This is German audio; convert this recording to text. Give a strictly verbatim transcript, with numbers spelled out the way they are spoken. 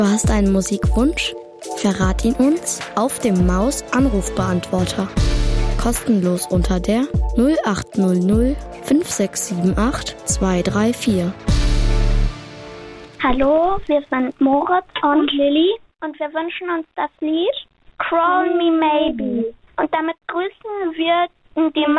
Du hast einen Musikwunsch? Verrat ihn uns auf dem Maus-Anrufbeantworter. Kostenlos unter der null acht null null fünf sechs sieben acht zwei drei vier. Hallo, wir sind Moritz und Lilly und wir wünschen uns das Lied Call Me Maybe. Und damit grüßen wir die